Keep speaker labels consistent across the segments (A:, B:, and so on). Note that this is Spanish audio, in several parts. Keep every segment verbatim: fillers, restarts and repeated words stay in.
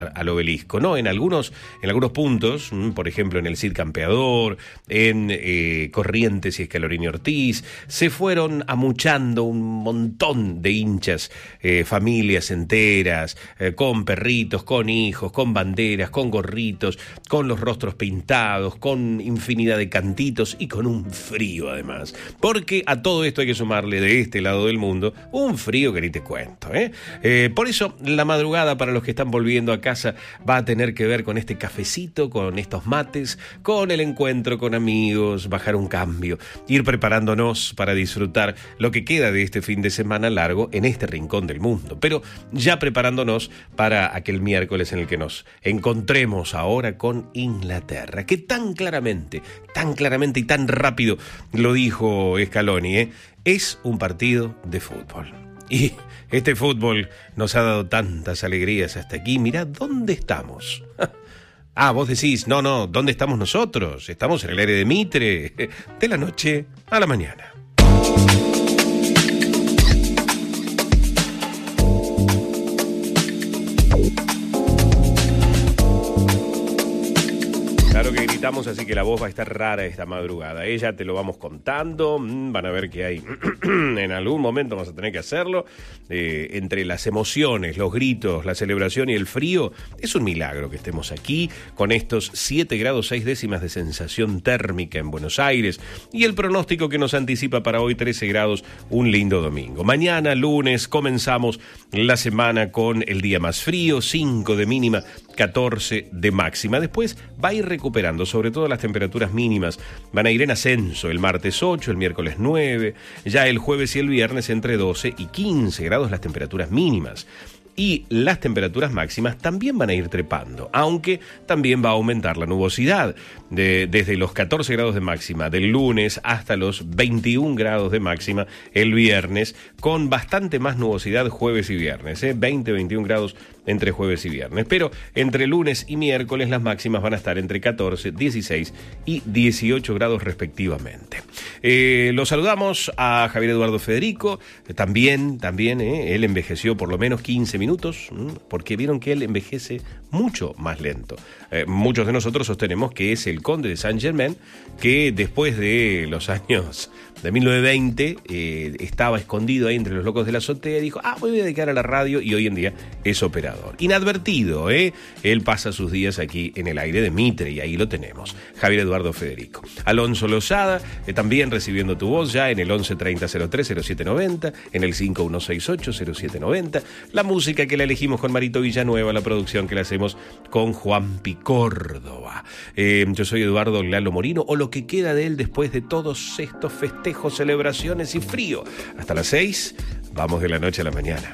A: al obelisco, ¿no? En algunos, en algunos puntos, por ejemplo en el Cid Campeador, en eh, Corrientes y Escalorini Ortiz, se fueron amuchando un montón de hinchas, eh, familias enteras, eh, con perritos, con hijos, con banderas, con gorritos, con los rostros pintados, con infinidad de cantitos y con un frío además. Porque a todo esto hay que sumarle de este lado del mundo un frío que ni te cuento, ¿eh? Eh, por eso la madrugada para los que están volviendo a casa va a tener que ver con este cafecito, con estos mates, con el encuentro con amigos, bajar un cambio, ir preparándonos para disfrutar lo que queda de este fin de semana largo en este rincón del mundo, pero ya preparándonos para aquel miércoles en el que nos encontremos ahora con Inglaterra, que tan claramente, tan claramente y tan rápido lo dijo Scaloni, ¿eh? Es un partido de fútbol. Y este fútbol nos ha dado tantas alegrías hasta aquí. Mirá, ¿dónde estamos? Ah, vos decís, no, no, ¿dónde estamos nosotros? Estamos en el aire de Mitre, de la noche a la mañana. Claro que gritamos, así que la voz va a estar rara esta madrugada. Ella te lo vamos contando, van a ver que hay, en algún momento vamos a tener que hacerlo. Eh, entre las emociones, los gritos, la celebración y el frío, es un milagro que estemos aquí con estos siete grados seis décimas de sensación térmica en Buenos Aires y el pronóstico que nos anticipa para hoy trece grados, un lindo domingo. Mañana, lunes, comenzamos la semana con el día más frío, cinco de mínima, catorce de máxima. Después va a ir recuperando, sobre todo las temperaturas mínimas van a ir en ascenso, el martes ocho, el miércoles nueve, ya el jueves y el viernes entre doce y quince grados las temperaturas mínimas. Y las temperaturas máximas también van a ir trepando, aunque también va a aumentar la nubosidad, de, desde los catorce grados de máxima del lunes hasta los veintiún grados de máxima el viernes, con bastante más nubosidad jueves y viernes, ¿eh? veinte, veintiún grados entre jueves y viernes, pero entre lunes y miércoles las máximas van a estar entre catorce, dieciséis y dieciocho grados respectivamente. Eh, lo saludamos a Javier Eduardo Federico, también, también, eh, él envejeció por lo menos quince minutos, porque vieron que él envejece mucho más lento. Eh, muchos de nosotros sostenemos que es el conde de Saint-Germain, que después de los años de mil novecientos veinte eh, estaba escondido ahí entre los locos de la azotea y dijo, ah, me voy a dedicar a la radio, y hoy en día es operador. Inadvertido, ¿eh? Él pasa sus días aquí en el aire de Mitre y ahí lo tenemos, Javier Eduardo Federico. Alonso Lozada, eh, también recibiendo tu voz ya en el once treinta cero tres cero siete noventa, en el cinco uno seis ocho cero siete noventa, la música que la elegimos con Marito Villanueva, la producción que la hacemos con Juanpi Córdoba. Eh, yo soy Eduardo Lalo Morino, o lo que queda de él después de todos estos festejos, celebraciones y frío. Hasta las seis, vamos de la noche a la mañana.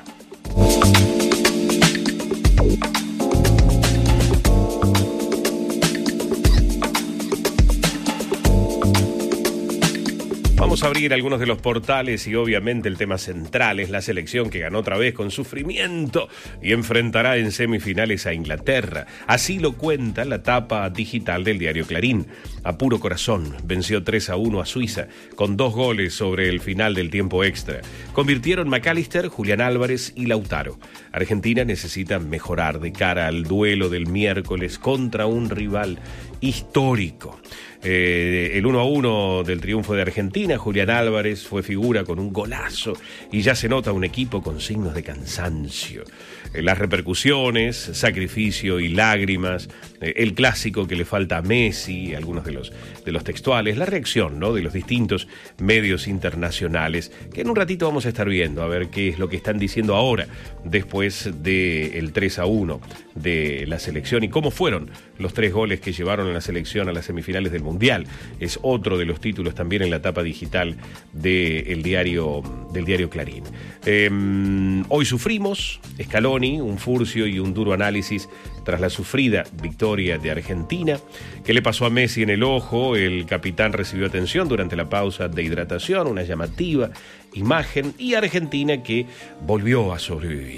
A: Vamos a abrir algunos de los portales y obviamente el tema central es la selección que ganó otra vez con sufrimiento y enfrentará en semifinales a Inglaterra. Así lo cuenta la tapa digital del diario Clarín. A puro corazón venció tres a uno a Suiza con dos goles sobre el final del tiempo extra. Convirtieron McAllister, Julián Álvarez y Lautaro. Argentina necesita mejorar de cara al duelo del miércoles contra un rival histórico. Eh, el uno a uno del triunfo de Argentina, Julián Álvarez fue figura con un golazo y ya se nota un equipo con signos de cansancio. Eh, las repercusiones, sacrificio y lágrimas, eh, el clásico que le falta a Messi, algunos de los, de los textuales, la reacción, ¿no?, de los distintos medios internacionales, que en un ratito vamos a estar viendo a ver qué es lo que están diciendo ahora después del tres a uno de la selección y cómo fueron los tres goles que llevaron a la selección a las semifinales del Mundial. Es otro de los títulos también en la tapa digital del diario, del diario Clarín. Eh, hoy sufrimos, Scaloni, un furcio y un duro análisis tras la sufrida victoria de Argentina. ¿Qué le pasó a Messi en el ojo? El capitán recibió atención durante la pausa de hidratación, una llamativa imagen, y Argentina que volvió a sobrevivir.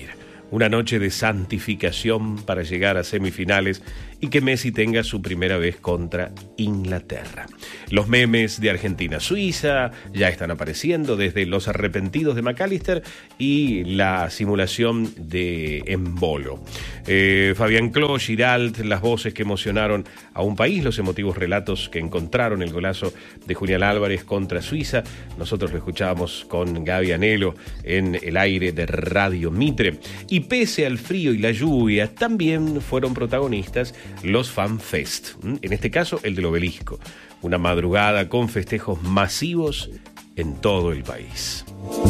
A: una noche de santificación para llegar a semifinales y que Messi tenga su primera vez contra Inglaterra. Los memes de Argentina-Suiza ya están apareciendo, desde los arrepentidos de McAllister y la simulación de Embolo. Eh, Fabián Cló, Giralt, las voces que emocionaron a un país, los emotivos relatos que encontraron el golazo de Julián Álvarez contra Suiza. Nosotros lo escuchábamos con Gaby Anelo en el aire de Radio Mitre. Y pese al frío y la lluvia, también fueron protagonistas los FanFest, en este caso el del Obelisco, una madrugada con festejos masivos en todo el país.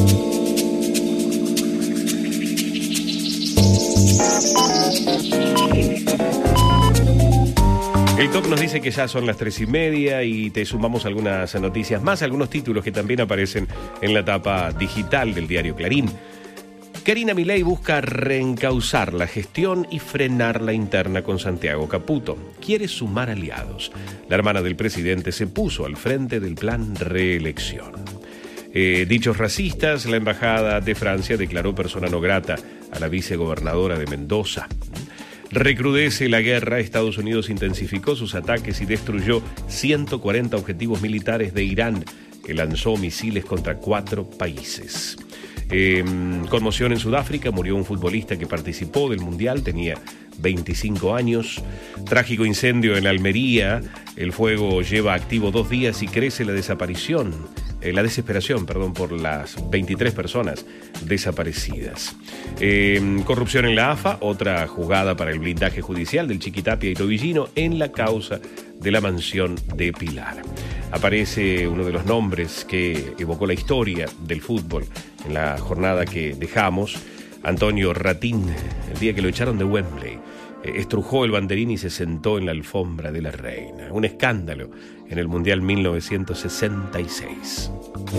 A: El Top nos dice que ya son las tres y media y te sumamos algunas noticias más, algunos títulos que también aparecen en la tapa digital del diario Clarín. Karina Milei busca reencauzar la gestión y frenar la interna con Santiago Caputo. Quiere sumar aliados. La hermana del presidente se puso al frente del plan reelección. Eh, dichos racistas, la embajada de Francia declaró persona no grata a la vicegobernadora de Mendoza. Recrudece la guerra, Estados Unidos intensificó sus ataques y destruyó ciento cuarenta objetivos militares de Irán, que lanzó misiles contra cuatro países. Eh, conmoción en Sudáfrica, murió un futbolista que participó del Mundial, tenía veinticinco años. Trágico incendio en Almería, el fuego lleva activo dos días y crece la desaparición, eh, la desesperación, perdón, por las veintitrés personas desaparecidas. Eh, corrupción en la A F A, otra jugada para el blindaje judicial del Chiquitapia y Tobillino en la causa de la mansión de Pilar. Aparece uno de los nombres que evocó la historia del fútbol en la jornada que dejamos, Antonio Ratín, el día que lo echaron de Wembley. Eh, estrujó el banderín y se sentó en la alfombra de la reina. Un escándalo en el Mundial mil novecientos sesenta y seis.